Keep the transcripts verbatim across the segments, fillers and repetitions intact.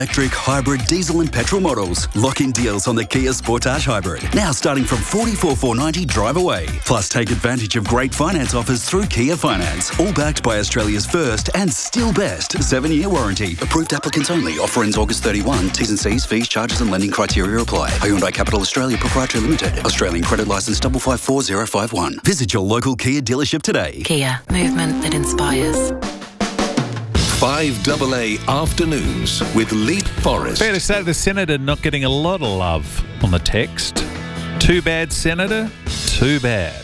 Electric, hybrid, diesel and petrol models. Lock in deals on the Kia Sportage Hybrid. Now starting from forty-four thousand four hundred ninety dollars drive away. Plus take advantage of great finance offers through Kia Finance. All backed by Australia's first and still best seven-year warranty. Approved applicants only. Offer ends August thirty-first. T's and C's, fees, charges and lending criteria apply. Hyundai Capital Australia Proprietary Limited. Australian credit licence five five four zero five one. Visit your local Kia dealership today. Kia. Movement that inspires. five double A Afternoons with Leap Forrest. Fair to say the Senator not getting a lot of love on the text. Too bad, Senator. Too bad.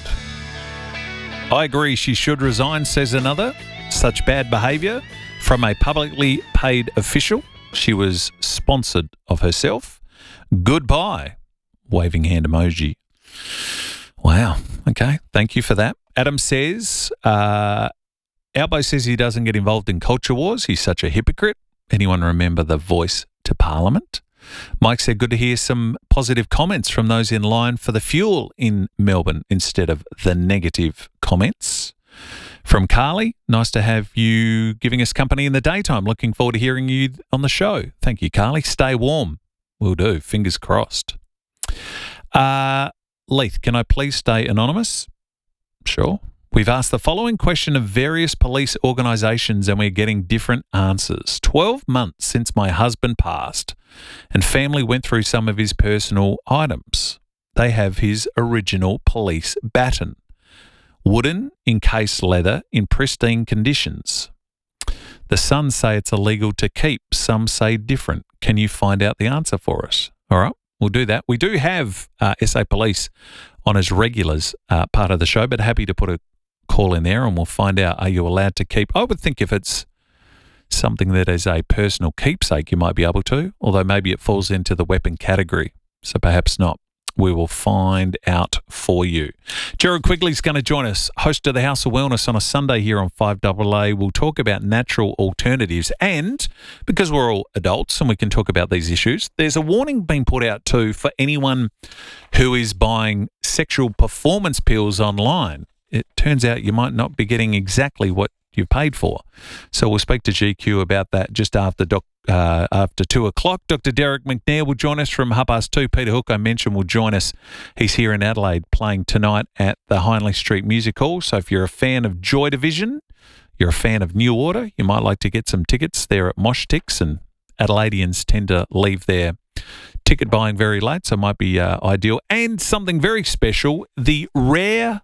I agree she should resign, says another. Such bad behaviour from a publicly paid official. She was sponsored of herself. Goodbye. Waving hand emoji. Wow. Okay. Thank you for that. Adam says... Uh, Albo says he doesn't get involved in culture wars. He's such a hypocrite. Anyone remember the Voice to Parliament? Mike said, good to hear some positive comments from those in line for the fuel in Melbourne instead of the negative comments. From Carly, nice to have you giving us company in the daytime. Looking forward to hearing you on the show. Thank you, Carly. Stay warm. Will do. Fingers crossed. Uh, Leith, can I please stay anonymous? Sure. We've asked the following question of various police organisations and we're getting different answers. twelve months since my husband passed and family went through some of his personal items. They have his original police baton. Wooden, encased leather in pristine conditions. The Sun say it's illegal to keep. Some say different. Can you find out the answer for us? All right, we'll do that. We do have uh, S A Police on as regulars uh, part of the show, but happy to put a call in there and we'll find out, are you allowed to keep? I would think if it's something that is a personal keepsake, you might be able to, although maybe it falls into the weapon category, so perhaps not. We will find out for you. Gerard Quigley's going to join us, host of the House of Wellness on a Sunday here on five double A. We'll talk about natural alternatives and, because we're all adults and we can talk about these issues, there's a warning being put out too for anyone who is buying sexual performance pills online. It turns out you might not be getting exactly what you paid for. So we'll speak to G Q about that just after doc, uh, after two o'clock. Doctor Derek McNair will join us from half past two. Peter Hook, I mentioned, will join us. He's here in Adelaide playing tonight at the Hindley Street Music Hall. So if you're a fan of Joy Division, you're a fan of New Order, you might like to get some tickets there at Mosh Tix, and Adelaideans tend to leave their ticket buying very late, so it might be uh, ideal. And something very special, the Rare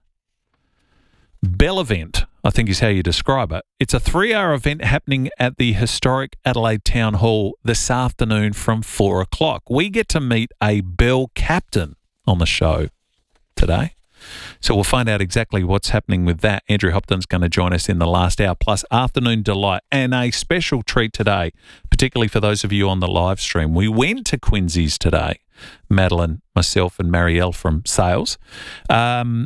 Bell event, I think is how you describe it. It's a three-hour event happening at the historic Adelaide Town Hall this afternoon from four o'clock. We get to meet a Bell captain on the show today. So we'll find out exactly what's happening with that. Andrew Hopton's going to join us in the last hour, plus Afternoon Delight, and a special treat today, particularly for those of you on the live stream. We went to Quincy's today, Madeline, myself and Marielle from sales. Um,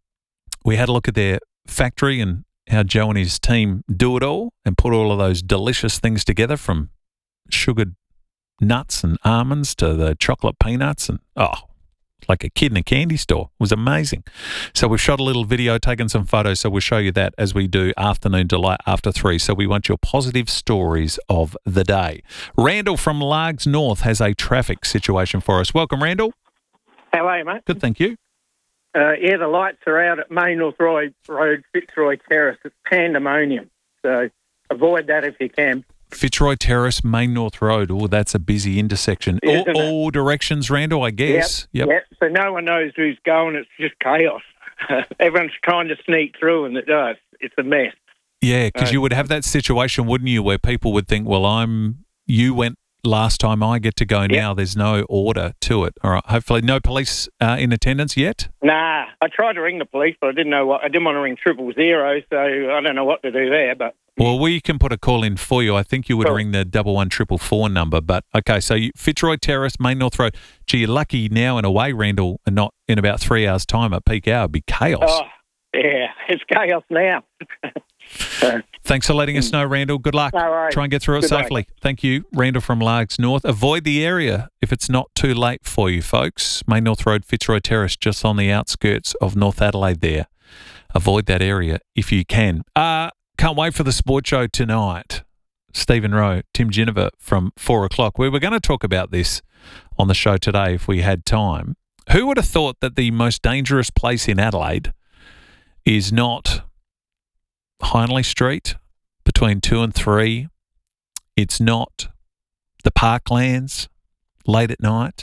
we had a look at their factory and how Joe and his team do it all and put all of those delicious things together, from sugared nuts and almonds to the chocolate peanuts, and oh, like a kid in a candy store. It was amazing. So we've shot a little video, taken some photos, so we'll show you that as we do Afternoon Delight after three. So we want your positive stories of the day. Randall from Largs North has a traffic situation for us. Welcome, Randall. How are you, mate? Good, thank you. Uh, yeah, the lights are out at Main North Road, Road, Fitzroy Terrace. It's pandemonium, so avoid that if you can. Fitzroy Terrace, Main North Road. Oh, that's a busy intersection. All, all directions, Randall, I guess. Yep, yep. yep. So no one knows who's going. It's just chaos. Everyone's trying to sneak through, and it does. It's a mess. Yeah, because uh, you would have that situation, wouldn't you, where people would think, well, I'm. you went last time, I get to go now. Yep. There's no order to it. All right. Hopefully no police uh, in attendance yet? Nah. I tried to ring the police, but I didn't know what. I didn't want to ring triple zero, so I don't know what to do there. But well, we can put a call in for you. I think you would cool. ring the double one triple four number. But okay, so you, Fitzroy Terrace, Main North Road. Gee, you're lucky now in a way, Randall, and not in about three hours' time at peak hour. It'd be chaos. Oh, yeah, it's chaos now. So, thanks for letting us know, Randall. Good luck. No worries. Try and get through it Good safely. Day. Thank you. Randall from Largs North. Avoid the area if it's not too late for you, folks. Main North Road, Fitzroy Terrace, just on the outskirts of North Adelaide there. Avoid that area if you can. Uh, can't wait for the sports show tonight. Stephen Rowe, Tim Ginniver from four o'clock. We were going to talk about this on the show today if we had time. Who would have thought that the most dangerous place in Adelaide is not Hindley Street between two and three? It's not the Parklands late at night.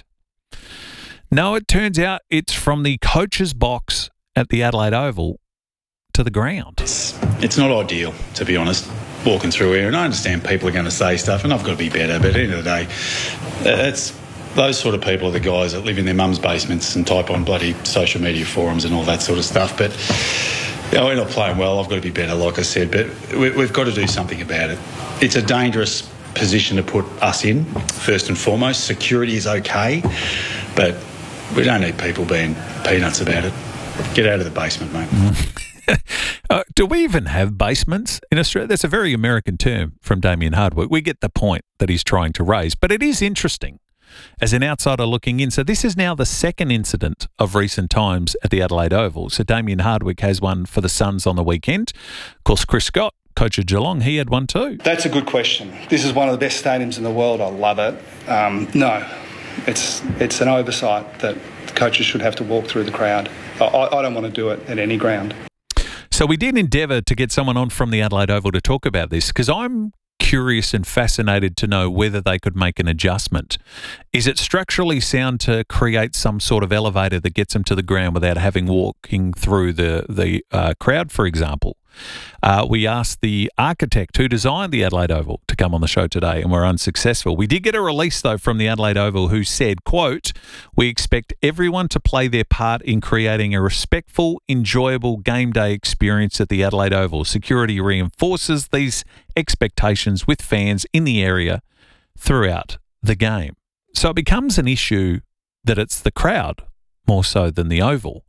No, it turns out it's from the coach's box at the Adelaide Oval to the ground. It's, it's not ideal, to be honest, walking through here. And I understand people are going to say stuff, and I've got to be better. But at the end of the day, it's those sort of people are the guys that live in their mum's basements and type on bloody social media forums and all that sort of stuff. But you know, we're not playing well. I've got to be better, like I said. But we, we've got to do something about it. It's a dangerous position to put us in, first and foremost. Security is okay, but we don't need people being peanuts about it. Get out of the basement, mate. Mm. uh, do we even have basements in Australia? That's a very American term from Damien Hardwick. We get the point that he's trying to raise, but it is interesting as an outsider looking in. So this is now the second incident of recent times at the Adelaide Oval. So Damien Hardwick has one for the Suns on the weekend. Of course, Chris Scott, coach of Geelong, he had one too. That's a good question. This is one of the best stadiums in the world. I love it. Um, no, it's it's an oversight that the coaches should have to walk through the crowd. I, I don't want to do it at any ground. So we did endeavour to get someone on from the Adelaide Oval to talk about this, because I'm curious and fascinated to know whether they could make an adjustment. Is it structurally sound to create some sort of elevator that gets them to the ground without having walking through the, the uh, crowd, for example? Uh, we asked the architect who designed the Adelaide Oval to come on the show today, and we're unsuccessful. We did get a release, though, from the Adelaide Oval who said, quote, "We expect everyone to play their part in creating a respectful, enjoyable game day experience at the Adelaide Oval. Security reinforces these expectations with fans in the area throughout the game." So it becomes an issue that it's the crowd more so than the Oval.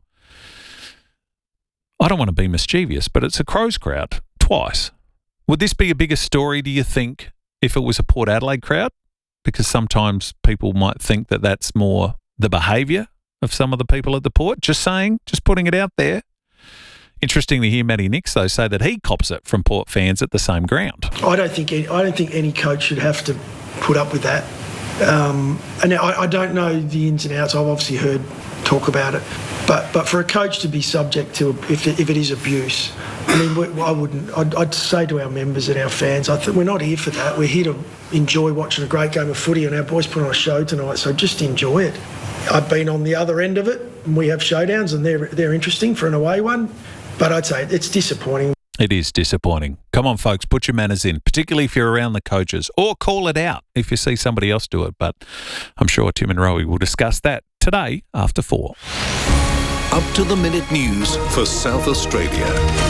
I don't want to be mischievous, but it's a Crows crowd twice. Would this be a bigger story, do you think, if it was a Port Adelaide crowd? Because sometimes people might think that that's more the behaviour of some of the people at the Port. Just saying, just putting it out there. Interesting to hear Matty Nix, though, say that he cops it from Port fans at the same ground. I don't think any, I don't think any coach should have to put up with that. Um, and I, I don't know the ins and outs. I've obviously heard talk about it, but but for a coach to be subject to, if it, if it is abuse, I mean, we, I wouldn't. I'd, I'd say to our members and our fans, I think we're not here for that. We're here to enjoy watching a great game of footy, and our boys put on a show tonight. So just enjoy it. I've been on the other end of it, and we have showdowns, and they're they're interesting for an away one. But I'd say it's disappointing. It is disappointing. Come on, folks, put your manners in, particularly if you're around the coaches, or call it out if you see somebody else do it. But I'm sure Tim and Rowie will discuss that today after four. Up to the minute news for South Australia.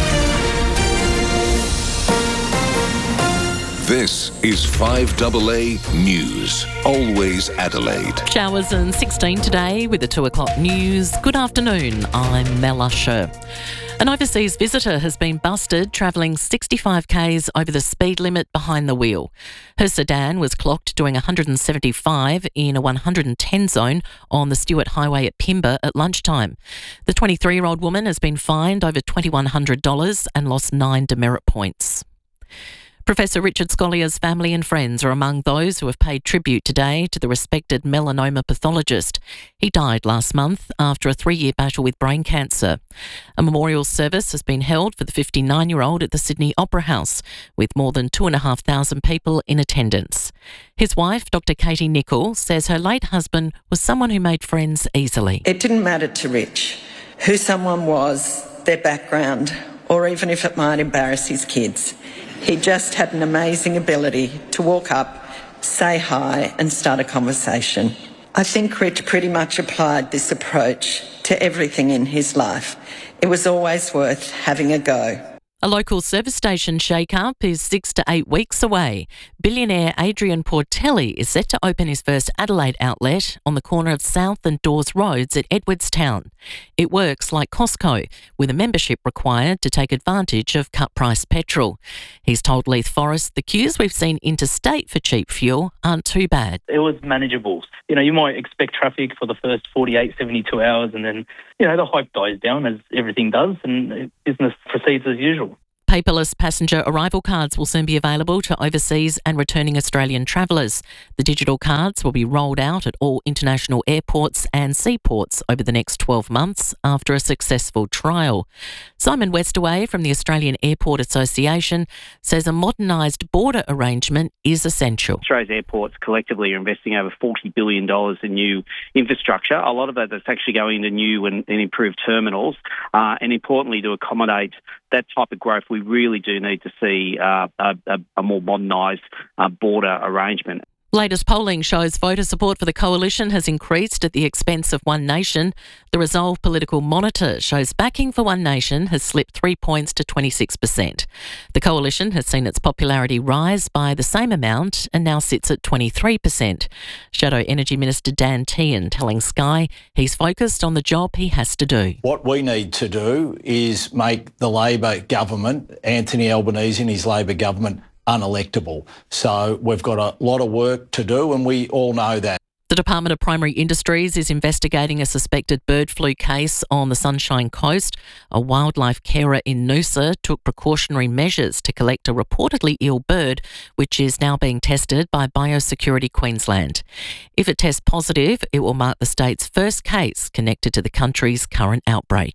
This is five A A News, always Adelaide. Showers and sixteen today with the two o'clock news. Good afternoon, I'm Mel Usher. An overseas visitor has been busted travelling sixty-five kays over the speed limit behind the wheel. Her sedan was clocked doing one hundred seventy-five in a one hundred ten zone on the Stewart Highway at Pimba at lunchtime. The twenty-three-year-old woman has been fined over two thousand one hundred dollars and lost nine demerit points. Professor Richard Scollier's family and friends are among those who have paid tribute today to the respected melanoma pathologist. He died last month after a three-year battle with brain cancer. A memorial service has been held for the fifty-nine-year-old at the Sydney Opera House, with more than two and a half thousand people in attendance. His wife, Doctor Katie Nichol, says her late husband was someone who made friends easily. It didn't matter to Rich who someone was, their background, or even if it might embarrass his kids. He just had an amazing ability to walk up, say hi and start a conversation. I think Rich pretty much applied this approach to everything in his life. It was always worth having a go. A local service station shake-up is six to eight weeks away. Billionaire Adrian Portelli is set to open his first Adelaide outlet on the corner of South and Dawes Roads at Edwardstown. It works like Costco, with a membership required to take advantage of cut-price petrol. He's told Leith Forrest the queues we've seen interstate for cheap fuel aren't too bad. It was manageable. You know, you might expect traffic for the first forty-eight, seventy-two hours, and then, you know, the hype dies down as everything does, and business proceeds as usual. Paperless passenger arrival cards will soon be available to overseas and returning Australian travellers. The digital cards will be rolled out at all international airports and seaports over the next twelve months after a successful trial. Simon Westaway from the Australian Airport Association says a modernised border arrangement is essential. Australia's airports collectively are investing over forty billion dollars in new infrastructure. A lot of that that's actually going into new and, and improved terminals. Uh, and importantly, to accommodate that type of growth, we really do need to see uh, a, a more modernised uh, border arrangement. Latest polling shows voter support for the coalition has increased at the expense of One Nation. The Resolve Political Monitor shows backing for One Nation has slipped three points to twenty-six percent. The coalition has seen its popularity rise by the same amount and now sits at twenty-three percent. Shadow Energy Minister Dan Tehan telling Sky he's focused on the job he has to do. What we need to do is make the Labor government, Anthony Albanese and his Labor government, unelectable. So we've got a lot of work to do, and we all know that. The Department of Primary Industries is investigating a suspected bird flu case on the Sunshine Coast. A wildlife carer in Noosa took precautionary measures to collect a reportedly ill bird, which is now being tested by Biosecurity Queensland. If it tests positive, it will mark the state's first case connected to the country's current outbreak.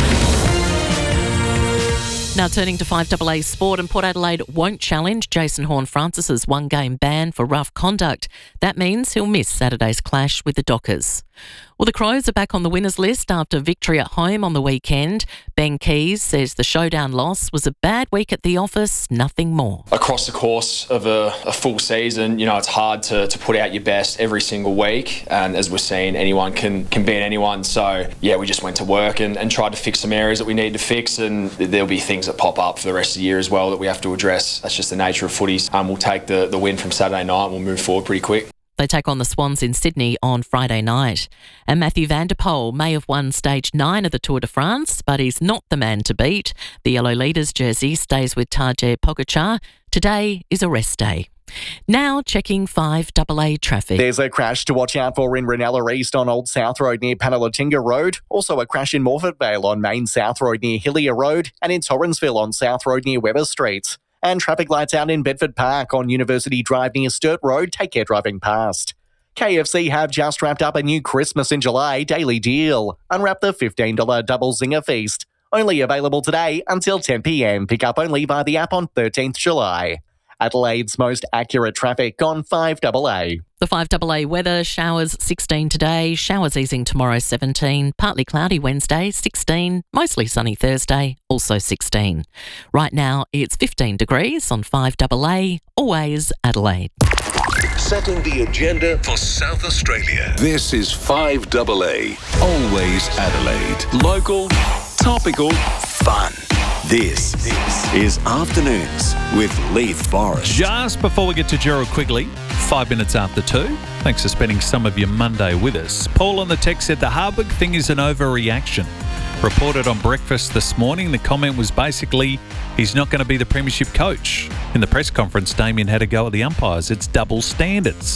Now turning to five A A Sport, and Port Adelaide won't challenge Jason Horne-Francis's one-game ban for rough conduct. That means he'll miss Saturday's clash with the Dockers. Well, the Crows are back on the winners list after victory at home on the weekend. Ben Keys says the showdown loss was a bad week at the office, nothing more. Across the course of a, a full season, you know, it's hard to, to put out your best every single week. And as we're seeing, anyone can, can beat anyone. So, yeah, we just went to work and, and tried to fix some areas that we need to fix. And there'll be things that pop up for the rest of the year as well that we have to address. That's just the nature of footy. Um, we'll take the, the win from Saturday night and we'll move forward pretty quick. They take on the Swans in Sydney on Friday night. And Matthew Van der Poel may have won stage nine of the Tour de France, but he's not the man to beat. The Yellow Leaders jersey stays with Tadej Pogacar. Today is a rest day. Now checking five A A traffic. There's a crash to watch out for in Ranella East on Old South Road near Panalatinga Road. Also a crash in Morford Vale on Main South Road near Hillier Road, and in Torrensville on South Road near Weber Street. And traffic lights out in Bedford Park on University Drive near Sturt Road. Take care driving past. K F C have just wrapped up a new Christmas in July daily deal. Unwrap the fifteen dollars double zinger feast. Only available today until ten p.m. Pick up only via the app on thirteenth of July. Adelaide's most accurate traffic on five A A. The five A A weather, showers sixteen today, showers easing tomorrow seventeen, partly cloudy Wednesday sixteen, mostly sunny Thursday also sixteen. Right now it's fifteen degrees on five A A, always Adelaide. Setting the agenda for South Australia. This is five A A, always Adelaide. Local, topical, fun. This is Afternoons with Leith Forrest. Just before we get to Gerald Quigley, five minutes after two. Thanks for spending some of your Monday with us. Paul on the text said the Harburg thing is an overreaction. Reported on breakfast this morning, the comment was basically he's not going to be the premiership coach. In the press conference, Damien had a go at the umpires. It's double standards.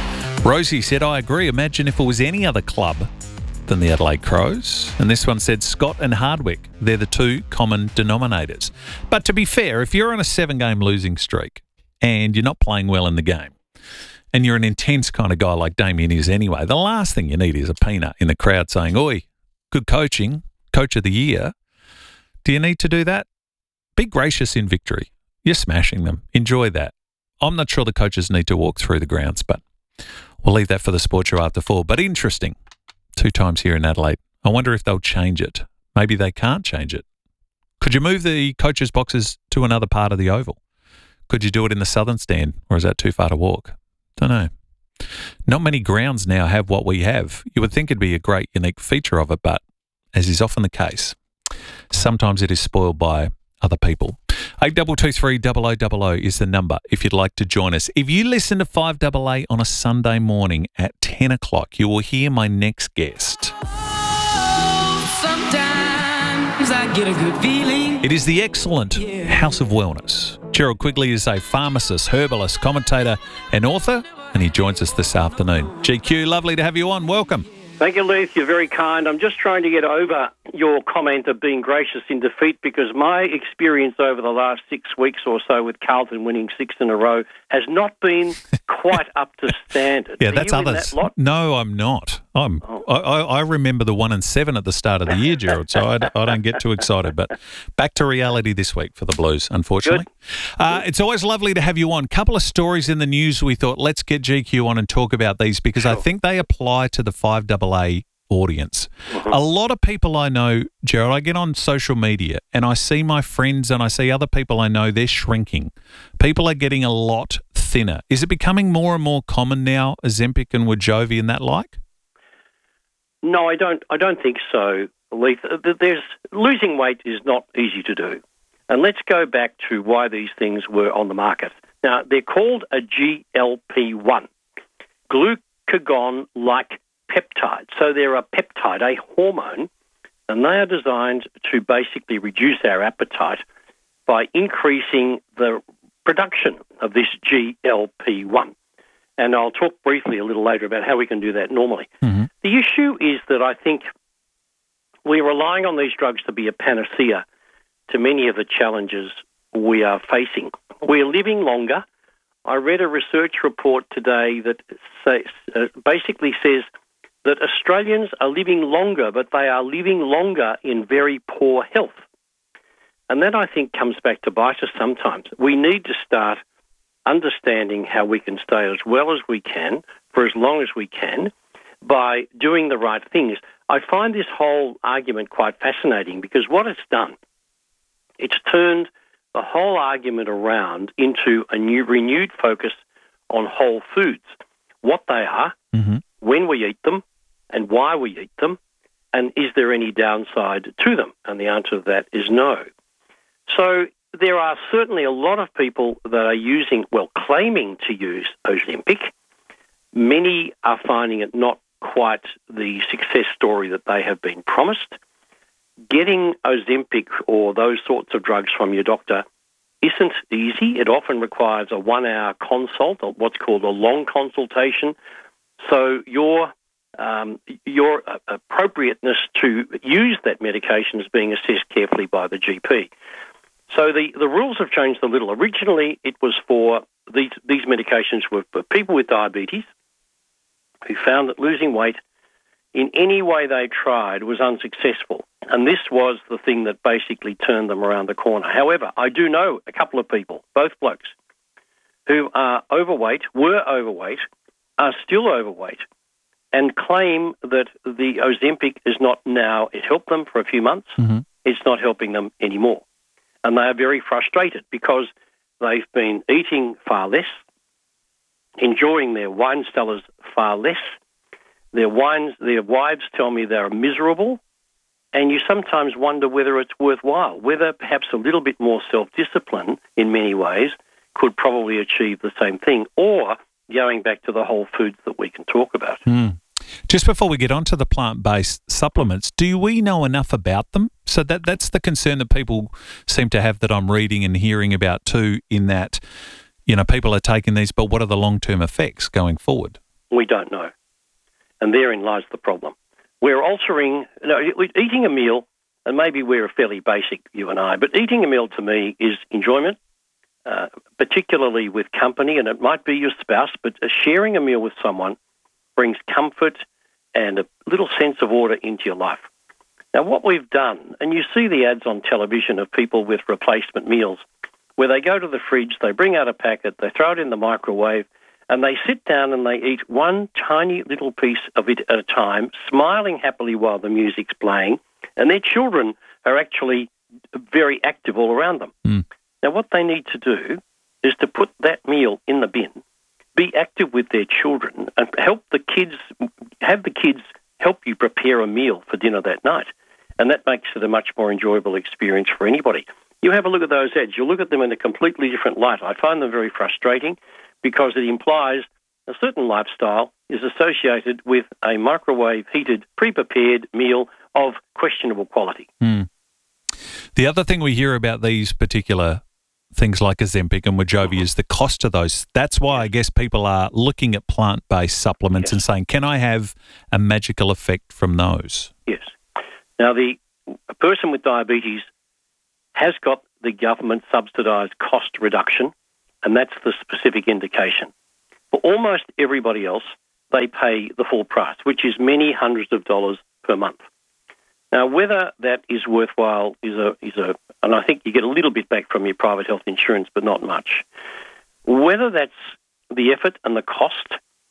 Rosie said, I agree. Imagine if it was any other club than the Adelaide Crows. And this one said Scott and Hardwick. They're the two common denominators. But to be fair, if you're on a seven-game losing streak and you're not playing well in the game and you're an intense kind of guy like Damien is anyway, the last thing you need is a peanut in the crowd saying, oi, good coaching, coach of the year. Do you need to do that? Be gracious in victory. You're smashing them. Enjoy that. I'm not sure the coaches need to walk through the grounds, but we'll leave that for the sports show after four. But interesting. Two times here in Adelaide. I wonder if they'll change it. Maybe they can't change it. Could you move the coaches' boxes to another part of the oval? Could you do it in the southern stand, or is that too far to walk? Don't know. Not many grounds now have what we have. You would think it'd be a great, unique feature of it, but as is often the case, sometimes it is spoiled by other people. eight two two three double oh double oh is the number if you'd like to join us. If you listen to five A A on a Sunday morning at ten o'clock, you will hear my next guest. Oh, sometimes I get a good feeling. It is the excellent House of Wellness. Gerald Quigley is a pharmacist, herbalist, commentator and author, and he joins us this afternoon. G Q, lovely to have you on. Welcome. Thank you, Leith. You're very kind. I'm just trying to get over your comment of being gracious in defeat, because my experience over the last six weeks or so with Carlton winning six in a row has not been quite up to standard. Yeah, Are that's you in others. that lot? No, I'm not. I'm. Oh. I, I, I remember the one and seven at the start of the year, Gerald. So I, I don't get too excited. But back to reality this week for the Blues, unfortunately. Uh, it's always lovely to have you on. Couple of stories in the news. We thought let's get G Q on and talk about these because sure. I think they apply to the five double A audience. Mm-hmm. A lot of people I know, Gerald, I get on social media and I see my friends and I see other people I know, they're shrinking. People are getting a lot thinner. Is it becoming more and more common now, Ozempic and Wegovy and that like? No, I don't. I don't think so, Leith. There's losing weight is not easy to do, and let's go back to why these things were on the market. Now they're called a G L P one, glucagon-like peptide. So they're a peptide, a hormone, and they are designed to basically reduce our appetite by increasing the production of this G L P one. And I'll talk briefly a little later about how we can do that normally. Mm-hmm. The issue is that I think we're relying on these drugs to be a panacea to many of the challenges we are facing. We're living longer. I read a research report today that say, uh, basically says that Australians are living longer, but they are living longer in very poor health. And that, I think, comes back to bite us sometimes. We need to start understanding how we can stay as well as we can for as long as we can by doing the right things. I find this whole argument quite fascinating because what it's done, it's turned the whole argument around into a new renewed focus on whole foods, what they are, mm-hmm. when we eat them, and why we eat them, and is there any downside to them? And the answer to that is no. So there are certainly a lot of people that are using, well, claiming to use Ozempic. Many are finding it not quite the success story that they have been promised. Getting Ozempic or those sorts of drugs from your doctor isn't easy. It often requires a one-hour consult, or what's called a long consultation. So your um, your appropriateness to use that medication is being assessed carefully by the G P. So the, the rules have changed a little. Originally, it was for these these medications were for people with diabetes who found that losing weight in any way they tried was unsuccessful. And this was the thing that basically turned them around the corner. However, I do know a couple of people, both blokes, who are overweight, were overweight, are still overweight, and claim that the Ozempic is not now, it helped them for a few months, mm-hmm. it's not helping them anymore. And they are very frustrated because they've been eating far less, enjoying their wine cellars far less. Their wines, their wives tell me they're miserable, and you sometimes wonder whether it's worthwhile, whether perhaps a little bit more self-discipline in many ways could probably achieve the same thing, or going back to the whole foods that we can talk about. Mm. Just before we get on to the plant-based supplements, do we know enough about them? So that that's the concern that people seem to have that I'm reading and hearing about too, in that, you know, people are taking these, but what are the long-term effects going forward? We don't know. And therein lies the problem. We're altering, you know, eating a meal, and maybe we're fairly basic, you and I, but eating a meal to me is enjoyment, uh, particularly with company, and it might be your spouse, but sharing a meal with someone brings comfort and a little sense of order into your life. Now, what we've done, and you see the ads on television of people with replacement meals, where they go to the fridge, they bring out a packet, they throw it in the microwave, and they sit down and they eat one tiny little piece of it at a time, smiling happily while the music's playing, and their children are actually very active all around them. Mm. Now, what they need to do is to put that meal in the bin, be active with their children, and help the kids, have the kids help you prepare a meal for dinner that night. And that makes it a much more enjoyable experience for anybody. You have a look at those ads. You look at them in a completely different light. I find them very frustrating because it implies a certain lifestyle is associated with a microwave-heated, pre-prepared meal of questionable quality. Mm. The other thing we hear about these particular things like Ozempic and Wegovy mm-hmm. is the cost of those. That's why I guess people are looking at plant-based supplements yes. and saying, can I have a magical effect from those? Yes. Now, the a person with diabetes has got the government subsidised cost reduction, and that's the specific indication. For almost everybody else, they pay the full price, which is many hundreds of dollars per month. Now, whether that is worthwhile is a, is a, and I think you get a little bit back from your private health insurance, but not much. Whether that's the effort and the cost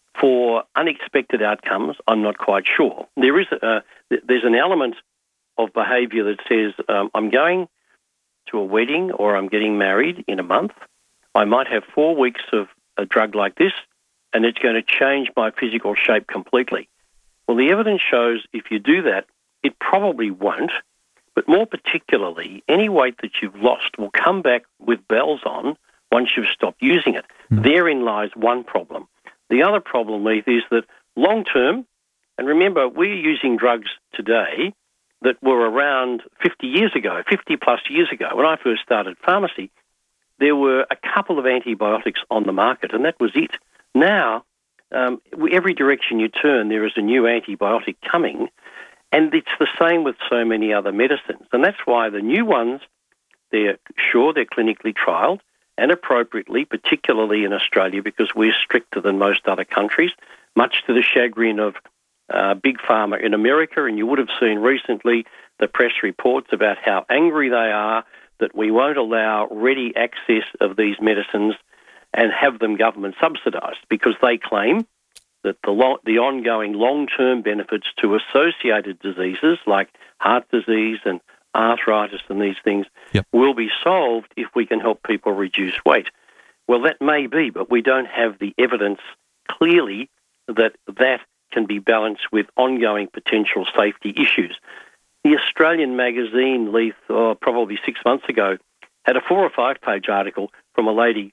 for unexpected outcomes, I'm not quite sure. There is a, there's an element of behaviour that says, um, I'm going to a wedding or I'm getting married in a month. I might have four weeks of a drug like this, and it's going to change my physical shape completely. Well, the evidence shows if you do that, it probably won't, but more particularly, any weight that you've lost will come back with bells on once you've stopped using it. Mm. Therein lies one problem. The other problem, Leith, is that long-term, and remember, we're using drugs today that were around fifty years ago, fifty plus years ago. When I first started pharmacy, there were a couple of antibiotics on the market, and that was it. Now, um, every direction you turn, there is a new antibiotic coming, and it's the same with so many other medicines. And that's why the new ones, they're sure they're clinically trialled, and appropriately, particularly in Australia, because we're stricter than most other countries, much to the chagrin of uh, Big Pharma in America. And you would have seen recently the press reports about how angry they are that we won't allow ready access of these medicines and have them government subsidised, because they claim that the, lo- the ongoing long-term benefits to associated diseases like heart disease and arthritis and these things yep. will be solved if we can help people reduce weight. Well, that may be, but we don't have the evidence clearly that that can be balanced with ongoing potential safety issues. The Australian magazine, Leith, oh, probably six months ago, had a four or five-page article from a lady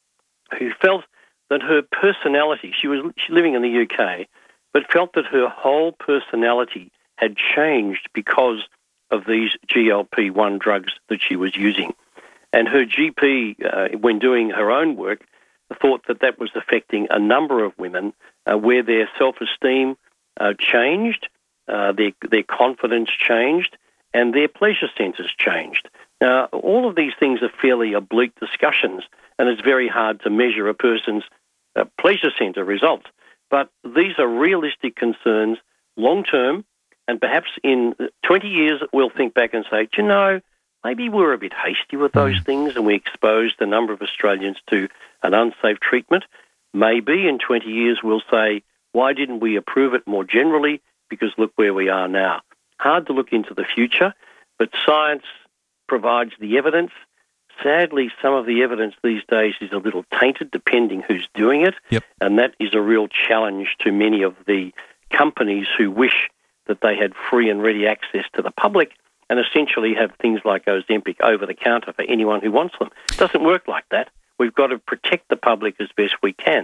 who felt that her personality, she was living in the U K, but felt that her whole personality had changed because of these G L P one drugs that she was using. And her G P, uh, when doing her own work, thought that that was affecting a number of women uh, where their self-esteem uh, changed, uh, their, their confidence changed, and their pleasure centres changed. Now, all of these things are fairly oblique discussions, and it's very hard to measure a person's uh, pleasure centre results. But these are realistic concerns, long-term, and perhaps in twenty years we'll think back and say, do you know, maybe we were a bit hasty with those things and we exposed a number of Australians to an unsafe treatment. Maybe in twenty years we'll say, why didn't we approve it more generally? Because look where we are now. Hard to look into the future, but science provides the evidence. Sadly, some of the evidence these days is a little tainted depending who's doing it, yep. and that is a real challenge to many of the companies who wish that they had free and ready access to the public and essentially have things like Ozempic over the counter for anyone who wants them. It doesn't work like that. We've got to protect the public as best we can.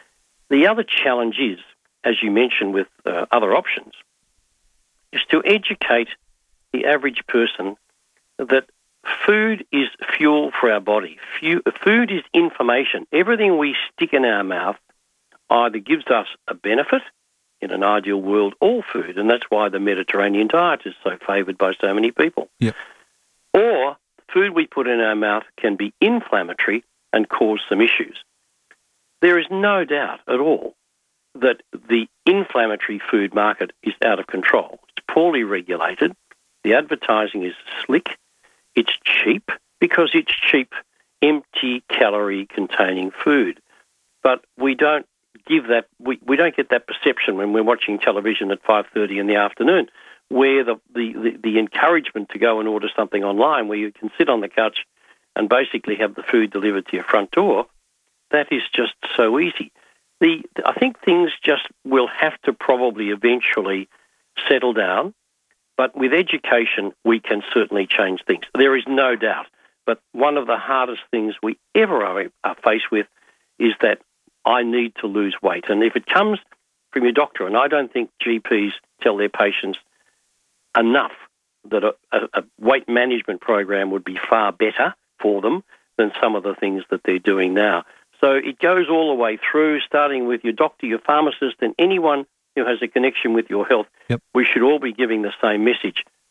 The other challenge is, as you mentioned with uh, other options, is to educate the average person that food is fuel for our body. Food is information. Everything we stick in our mouth either gives us a benefit, in an ideal world, all food, and that's why the Mediterranean diet is so favoured by so many people. Yep. Or food we put in our mouth can be inflammatory and cause some issues. There is no doubt at all that the inflammatory food market is out of control. It's poorly regulated. The advertising is slick. It's cheap because it's cheap, empty calorie containing food. But we don't give that, we, we don't get that perception when we're watching television at five thirty in the afternoon, where the, the, the, the encouragement to go and order something online where you can sit on the couch and basically have the food delivered to your front door, that is just so easy. The I think things just will have to probably eventually settle down, but with education we can certainly change things. There is no doubt. But one of the hardest things we ever are, are faced with is that I need to lose weight. And if it comes from your doctor, and I don't think G Ps tell their patients enough that a, a, a weight management program would be far better for them than some of the things that they're doing now. So it goes all the way through, starting with your doctor, your pharmacist, and anyone who has a connection with your health. Yep. We should all be giving the same message.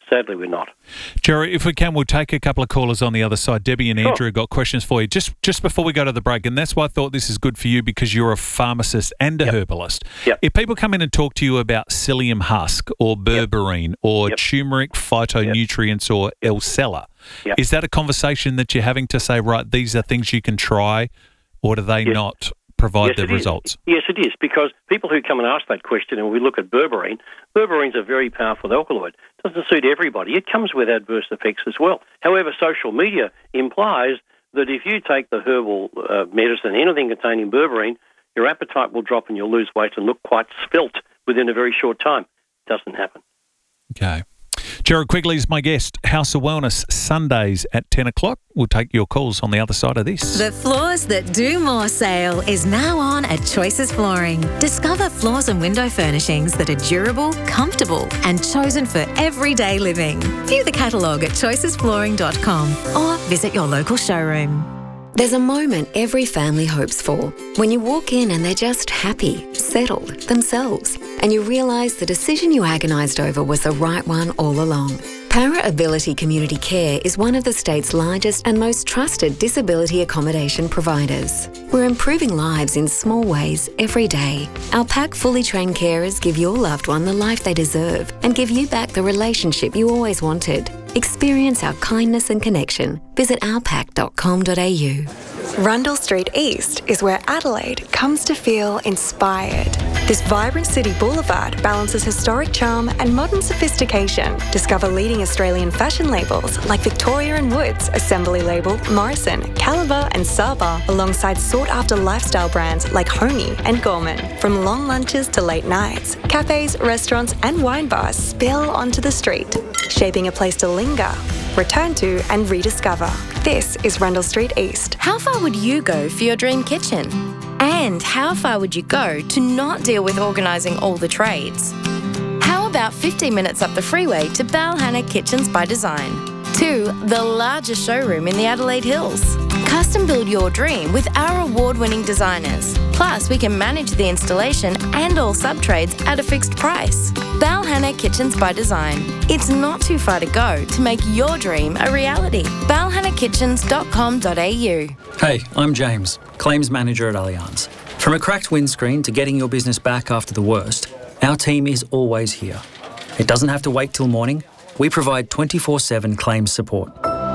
Sadly, we're not. Jerry, if we can, we'll take a couple of callers on the other side. Debbie and Sure. Andrew have got questions for you. Just just before we go to the break, and that's why I thought this is good for you because you're a pharmacist and a Yep. herbalist. Yep. If people come in and talk to you about psyllium husk or berberine or Yep. turmeric phytonutrients or Elcella, Yep. is that a conversation that you're having to say, right, these are things you can try, or do they Yes. not provide Yes, the it is. results? Yes, it is, because people who come and ask that question, and we look at berberine, berberine is a very powerful alkaloid. It doesn't suit everybody. It comes with adverse effects as well. However, social media implies that if you take the herbal uh, medicine, anything containing berberine, your appetite will drop and you'll lose weight and look quite svelte within a very short time. It doesn't happen. Okay. Gerard Quigley is my guest. House of Wellness, Sundays at ten o'clock. We'll take your calls on the other side of this. The Floors That Do More sale is now on at Choices Flooring. Discover floors and window furnishings that are durable, comfortable, and chosen for everyday living. View the catalogue at choices flooring dot com or visit your local showroom. There's a moment every family hopes for when you walk in and they're just happy, settled, themselves, and you realise the decision you agonised over was the right one all along. Para Ability Community Care is one of the state's largest and most trusted disability accommodation providers. We're improving lives in small ways every day. Our P A C fully trained carers give your loved one the life they deserve and give you back the relationship you always wanted. Experience our kindness and connection. Visit our pac dot com dot a u. Rundle Street East is where Adelaide comes to feel inspired. This vibrant city boulevard balances historic charm and modern sophistication. Discover leading Australian fashion labels like Victoria and Woods, Assembly Label, Morrison, Caliber and Saba, alongside sought-after lifestyle brands like Homey and Gorman. From long lunches to late nights, cafes, restaurants and wine bars spill onto the street, shaping a place to linger, return to and rediscover. This is Rundle Street East. How far would you go for your dream kitchen? And how far would you go to not deal with organising all the trades? How about fifteen minutes up the freeway to Balhanna Kitchens by Design? To the largest showroom in the Adelaide Hills. Custom build your dream with our award-winning designers. Plus, we can manage the installation and all sub-trades at a fixed price. Balhanna Kitchens by Design. It's not too far to go to make your dream a reality. balhanna kitchens dot com dot a u. Hey, I'm James, Claims Manager at Allianz. From a cracked windscreen to getting your business back after the worst, our team is always here. It doesn't have to wait till morning. We provide twenty-four seven claims support.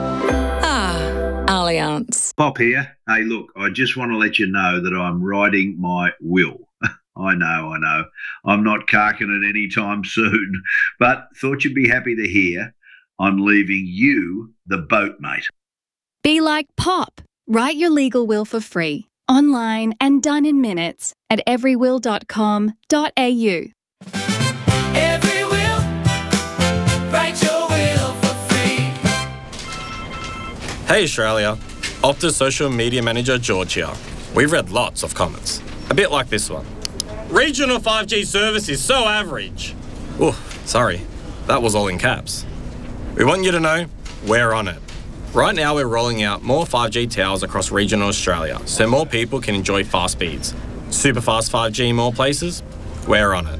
Ah, Allianz. Pop here. Hey, look, I just want to let you know that I'm writing my will. I know, I know. I'm not carking it anytime soon, but thought you'd be happy to hear I'm leaving you the boat, mate. Be like Pop. Write your legal will for free, online and done in minutes at every will dot com dot a u. Every will, write your will for free. Hey Australia, Optus Social Media Manager George here. We've read lots of comments, a bit like this one. Regional five G service is so average. Oh, sorry, that was all in caps. We want you to know we're on it. Right now we're rolling out more five G towers across regional Australia so more people can enjoy fast speeds. Super fast five G in more places? We're on it.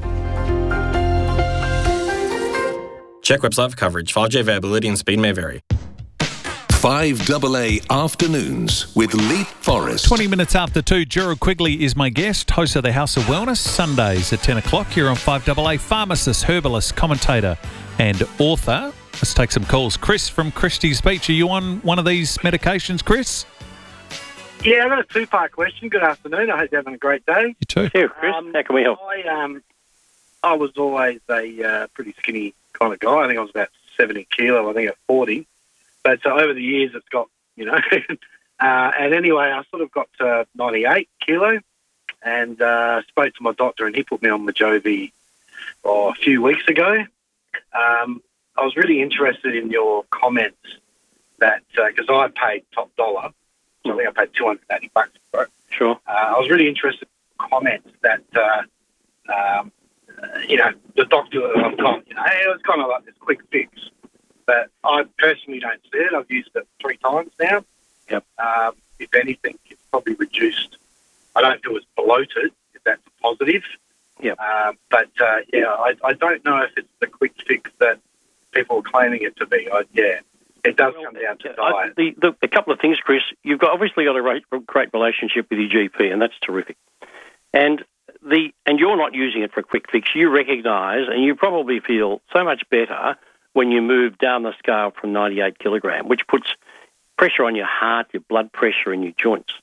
Check website for coverage. five G availability and speed may vary. five double A Afternoons with Leith Forrest. twenty minutes after two, Gerard Quigley is my guest, host of the House of Wellness, Sundays at ten o'clock here on five double A, pharmacist, herbalist, commentator and author. Let's take some calls. Chris from Christie's Beach, are you on one of these medications, Chris? Yeah, I've got a two-part question. Good afternoon. I hope you're having a great day. You too. Here, Chris. Um, How can we help? I, um, I was always a uh, pretty skinny kind of guy. I think I was about seventy kilo, I think at forty. But uh, over the years, it's got, you know. uh, and anyway, I sort of got to ninety-eight kilo and uh, spoke to my doctor, and he put me on Majovi oh, a few weeks ago. Um, I was really interested in your comments that, because uh, I paid top dollar, so I think I paid two hundred eighty bucks for it. Sure. Uh, I was really interested in comments that, uh, um, uh, you know, the doctor that I've got, you know, it was kind of like this quick fix. But I personally don't see it. I've used it three times now. Yep. Um, if anything, it's probably reduced. I don't feel it's bloated, if that's a positive. Yep. Um, but, uh, yeah, I, I don't know if it's the quick fix that people are claiming it to be. I, yeah, it does come down to I, diet. the, the, a couple of things, Chris. You've got obviously got a great, great relationship with your G P, and that's terrific. And the and you're not using it for a quick fix. You recognise, and you probably feel so much better when you move down the scale from ninety-eight kilogram, which puts pressure on your heart, your blood pressure, and your joints.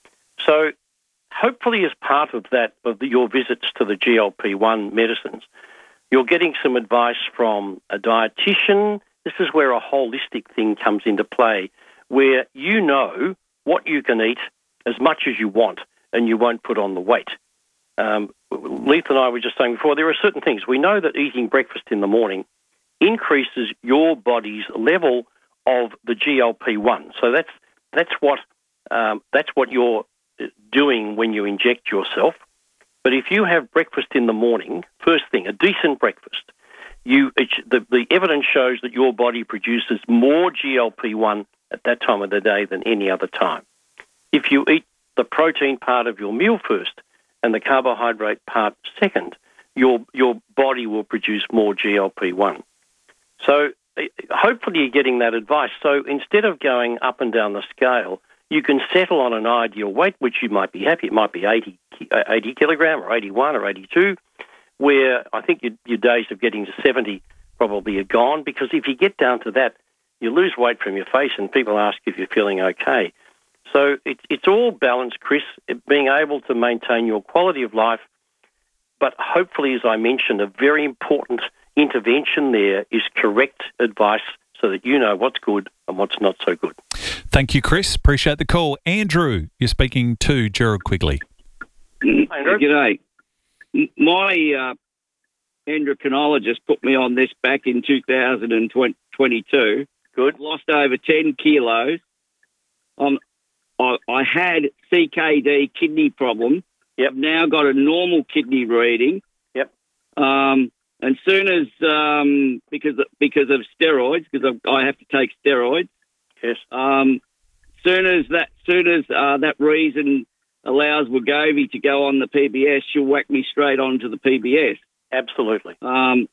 So hopefully as part of that, of the, your visits to the G L P one medicines, you're getting some advice from a dietitian. This is where a holistic thing comes into play, where you know what you can eat as much as you want and you won't put on the weight. Um, Leith and I were just saying before, there are certain things. We know that eating breakfast in the morning increases your body's level of the G L P one. So that's that's what um, that's what you're doing when you inject yourself. But if you have breakfast in the morning, first thing, a decent breakfast, you it, the, the evidence shows that your body produces more G L P one at that time of the day than any other time. If you eat the protein part of your meal first and the carbohydrate part second, your your body will produce more G L P one. So hopefully you're getting that advice. So instead of going up and down the scale, you can settle on an ideal weight, which you might be happy. It might be eighty, eighty kilogram or eighty-one or eighty-two, where I think your, your days of getting to seventy probably are gone, because if you get down to that, you lose weight from your face and people ask if you're feeling okay. So it, it's all balanced, Chris, it, being able to maintain your quality of life. But hopefully, as I mentioned, a very important intervention there is correct advice so that you know what's good and what's not so good. Thank you, Chris. Appreciate the call. Andrew, you're speaking to Gerald Quigley. Andrew? G'day. My uh, endocrinologist put me on this back in two thousand twenty-two. Good. Lost over ten kilos. Um, I, I had C K D, kidney problem. Yep. I've now got a normal kidney reading. Yep. Um, and soon as, um, because of, because of steroids, because I have to take steroids. Yes. Um, soon as that, soon as uh, that reason allows Wegovy to go on the P B S, she'll whack me straight onto the P B S. Absolutely. Um,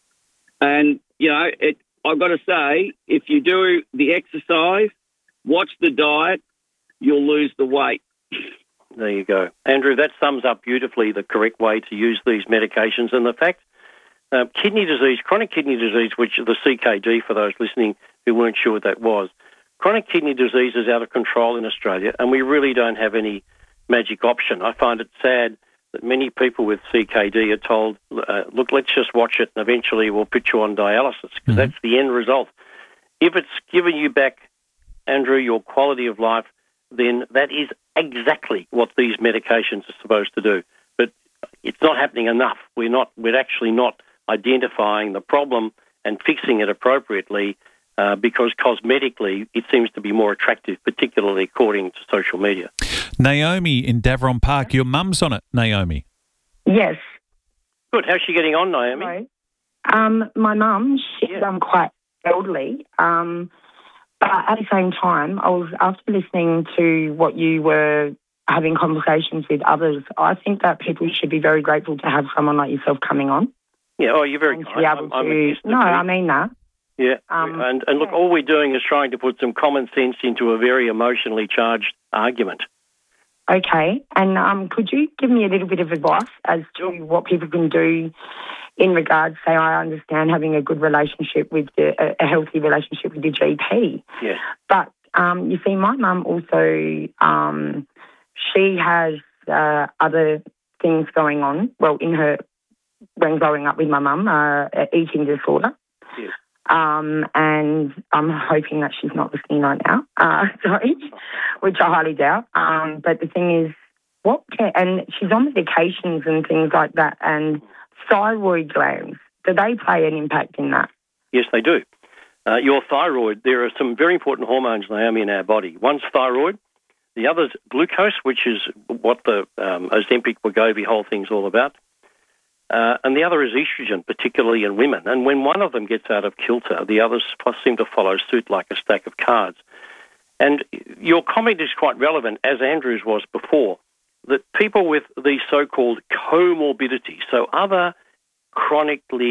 and you know, it, I've got to say, if you do the exercise, watch the diet, you'll lose the weight. There you go. Andrew, that sums up beautifully the correct way to use these medications. And the fact, uh, kidney disease, chronic kidney disease, which is the C K D for those listening who weren't sure what that was, chronic kidney disease is out of control in Australia, and we really don't have any magic option. I find it sad that many people with C K D are told, uh, look, let's just watch it and eventually we'll put you on dialysis, because mm-hmm. that's the end result. If it's given you back, Andrew, your quality of life, then that is exactly what these medications are supposed to do. But it's not happening enough. We're not. We're actually not identifying the problem and fixing it appropriately, uh, because cosmetically it seems to be more attractive, particularly according to social media. Naomi in Davron Park, your mum's on it, Naomi. Yes. Good. How's she getting on, Naomi? Hello. Um, my mum, she's yeah. um, quite elderly. Um, But at the same time, I was, after listening to what you were having conversations with others, I think that people should be very grateful to have someone like yourself coming on. Yeah, oh, you're very and to kind. be able I'm, to, I'm no, I mean that. Yeah, Um, and, and look, all we're doing is trying to put some common sense into a very emotionally charged argument. Okay, and um, could you give me a little bit of advice as to what people can do in regards, say, I understand having a good relationship with the, a, a healthy relationship with your G P. Yes. But um, you see, my mum also, um, she has uh, other things going on. Well, in her, when growing up with my mum, uh, eating disorder. Yes. Um, and I'm hoping that she's not listening right now. Uh, sorry, which I highly doubt. Um, but the thing is, what can, and she's on medications and things like that, and thyroid glands, do they play an impact in that? Yes, they do. Uh, your thyroid, there are some very important hormones, Naomi, in our body. One's thyroid, the other's glucose, which is what the um, Ozempic, Wegovy whole thing's all about. Uh, and the other is estrogen, particularly in women. And when one of them gets out of kilter, the others seem to follow suit like a stack of cards. And your comment is quite relevant, as Andrew's was before, that people with these so-called comorbidities, so other chronically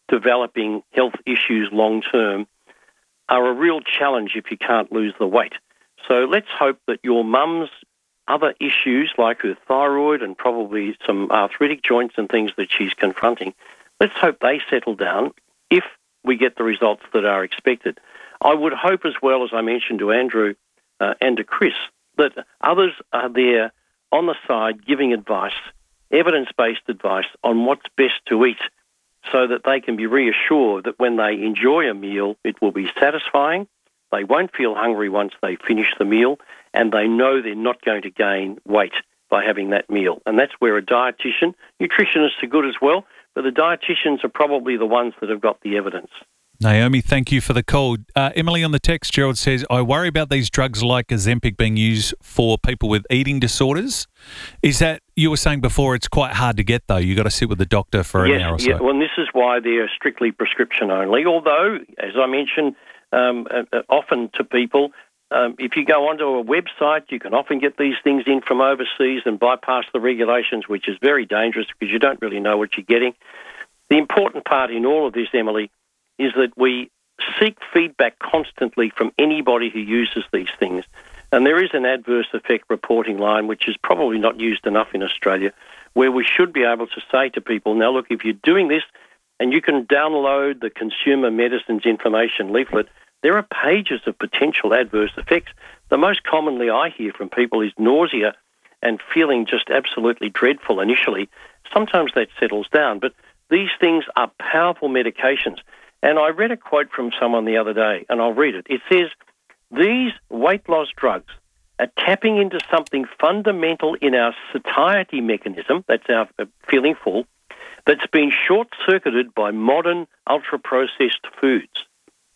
developing health issues long term are a real challenge if you can't lose the weight. So let's hope that your mum's other issues like her thyroid and probably some arthritic joints and things that she's confronting, let's hope they settle down if we get the results that are expected. I would hope as well, as I mentioned to Andrew uh, and to Chris, that others are there on the side giving advice, evidence-based advice on what's best to eat so that they can be reassured that when they enjoy a meal, it will be satisfying, they won't feel hungry once they finish the meal, and they know they're not going to gain weight by having that meal. And that's where a dietitian, nutritionists are good as well, but the dietitians are probably the ones that have got the evidence. Naomi, thank you for the call. Uh, Emily on the text, Gerald says, I worry about these drugs like Ozempic being used for people with eating disorders. Is that, you were saying before, it's quite hard to get though. You've got to sit with the doctor for yes, an hour or so. Yeah, well, and this is why they're strictly prescription only, although, as I mentioned um, uh, often to people, um, if you go onto a website, you can often get these things in from overseas and bypass the regulations, which is very dangerous because you don't really know what you're getting. The important part in all of this, Emily, is that we seek feedback constantly from anybody who uses these things. And there is an adverse effect reporting line, which is probably not used enough in Australia, where we should be able to say to people, now look, if you're doing this and you can download the Consumer Medicines Information leaflet, there are pages of potential adverse effects. The most commonly I hear from people is nausea and feeling just absolutely dreadful initially. Sometimes that settles down, but these things are powerful medications. And I read a quote from someone the other day, and I'll read it. It says, these weight loss drugs are tapping into something fundamental in our satiety mechanism, that's our feeling full, that's been short-circuited by modern ultra-processed foods.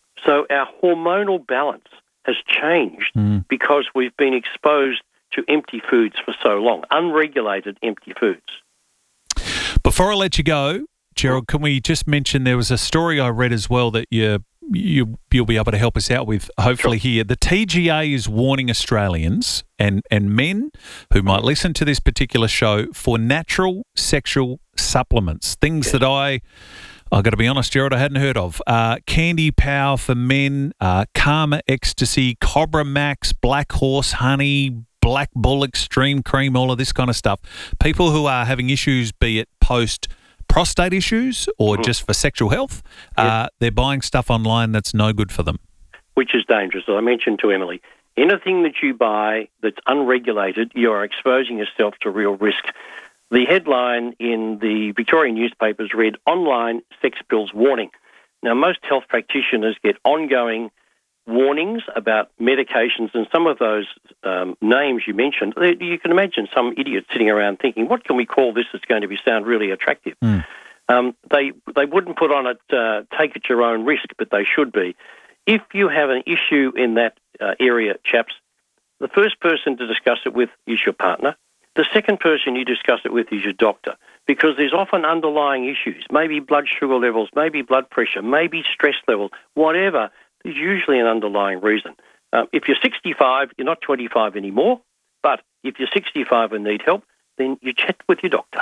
So our hormonal balance has changed mm. because we've been exposed to empty foods for so long, unregulated empty foods. Before I let you go, Gerald, can we just mention there was a story I read as well that you, you, you'll be able to help us out with, hopefully sure. here. The T G A is warning Australians and, and men who might listen to this particular show for natural sexual supplements, things yes. that I, I've got to be honest, Gerald, I hadn't heard of. Uh, Candy Power for men, uh, Karma Ecstasy, Cobra Max, Black Horse Honey, Black Bull Extreme Cream, all of this kind of stuff. People who are having issues, be it post prostate issues or mm. just for sexual health, yep. uh, they're buying stuff online that's no good for them. Which is dangerous. As I mentioned to Emily, anything that you buy that's unregulated, you are exposing yourself to real risk. The headline in the Victorian newspapers read, Online Sex Pills Warning. Now, most health practitioners get ongoing warnings about medications, and some of those um, names you mentioned, you can imagine some idiot sitting around thinking, what can we call this that's going to be sound really attractive? Mm. Um, they they wouldn't put on it, uh, take at your own risk, but they should be. If you have an issue in that uh, area, chaps, the first person to discuss it with is your partner. The second person you discuss it with is your doctor, because there's often underlying issues, maybe blood sugar levels, maybe blood pressure, maybe stress level, whatever. There's usually an underlying reason. Uh, if you're sixty-five, you're not twenty-five anymore, but if you're sixty-five and need help, then you chat with your doctor.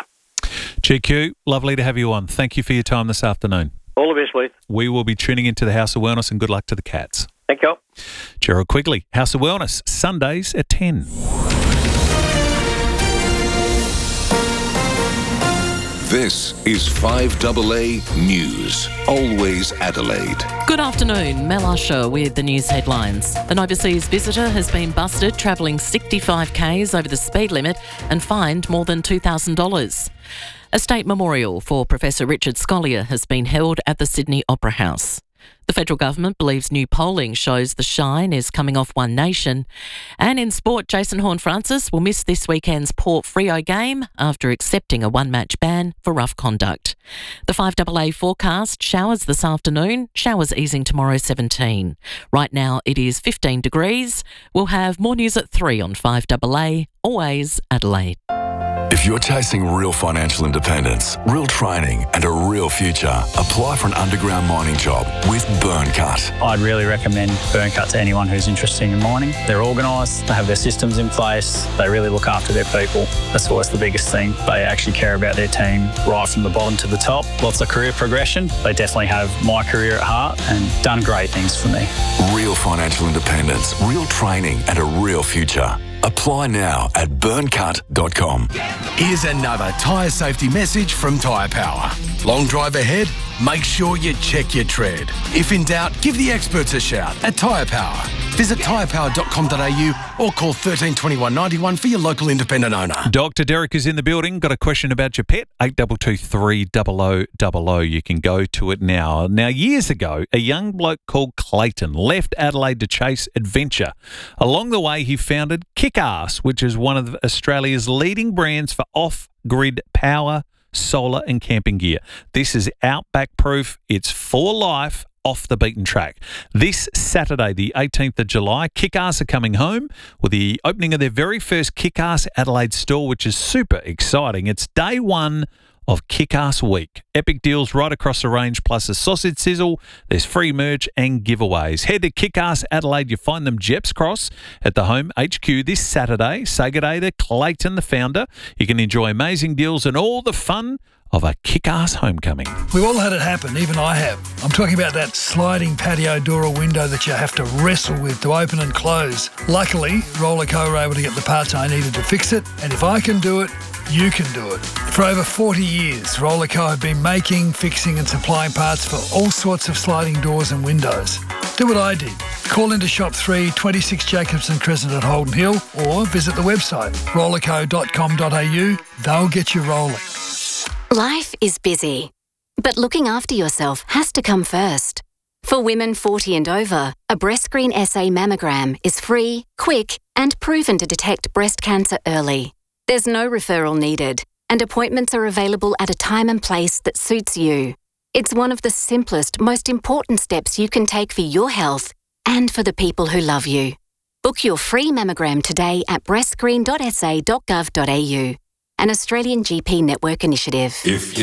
G Q, lovely to have you on. Thank you for your time this afternoon. All the best, Leith. We will be tuning into the House of Wellness, and good luck to the Cats. Thank you. Gerald Quigley, House of Wellness, Sundays at ten. This is five A A News, always Adelaide. Good afternoon, Mel Usher with the news headlines. An overseas visitor has been busted travelling sixty-five kays over the speed limit and fined more than two thousand dollars. A state memorial for Professor Richard Scolyer has been held at the Sydney Opera House. The federal government believes new polling shows the shine is coming off One Nation. And in sport, Jason Horne-Francis will miss this weekend's Port Freo game after accepting a one-match ban for rough conduct. The five A A forecast, showers this afternoon, showers easing tomorrow seventeen. Right now it is fifteen degrees. We'll have more news at three on five A A, always Adelaide. If If you're chasing real financial independence, real training and a real future, apply for an underground mining job with Burncut. I'd really recommend Burncut to anyone who's interested in mining. They're organised, they have their systems in place, they really look after their people. That's always the biggest thing. They actually care about their team right from the bottom to the top. Lots of career progression. They definitely have my career at heart and done great things for me. Real financial independence, real training and a real future. Apply now at burncut dot com. Here's another tyre safety message from Tyre Power. Long drive ahead? Make sure you check your tread. If in doubt, give the experts a shout at Tyre Power. Visit tyre power dot com dot a u or call thirteen twenty-one ninety-one for your local independent owner. Doctor Derek is in the building. Got a question about your pet? eight two two three zero zero zero zero. You can go to it now. Now, years ago, a young bloke called Clayton left Adelaide to chase adventure. Along the way, he founded Kick-Ass, which is one of Australia's leading brands for off-grid power, solar and camping gear. This is Outback proof. It's for life, off the beaten track. This Saturday, the eighteenth of July, Kick-Ass are coming home with the opening of their very first Kick-Ass Adelaide store, which is super exciting. It's day one of Kick-Ass Week. Epic deals right across the range, plus a sausage sizzle. There's free merch and giveaways. Head to Kick-Ass Adelaide. You find them Jeps Cross at the home H Q this Saturday. Say good day to Clayton, the founder. You can enjoy amazing deals and all the fun of a Kick-Ass homecoming. We've all had it happen, even I have. I'm talking about that sliding patio door or window that you have to wrestle with to open and close. Luckily, Rollerco were able to get the parts I needed to fix it, and if I can do it, you can do it. For over forty years, Rollerco have been making, fixing and supplying parts for all sorts of sliding doors and windows. Do what I did. Call into Shop three, twenty-six Jacobson Crescent at Holden Hill, or visit the website rollerco dot com dot a u. They'll get you rolling. Life is busy, but looking after yourself has to come first. For women forty and over, a BreastScreen S A mammogram is free, quick, and proven to detect breast cancer early. There's no referral needed, and appointments are available at a time and place that suits you. It's one of the simplest, most important steps you can take for your health and for the people who love you. Book your free mammogram today at breast screen dot s a dot gov dot a u. An Australian G P network initiative. If you